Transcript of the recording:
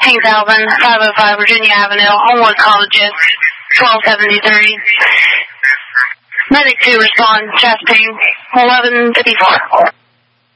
Hank Alvin, 505 Virginia Avenue, Homewood Colleges, 1273. Medic 2 respond, chest pain, 1154.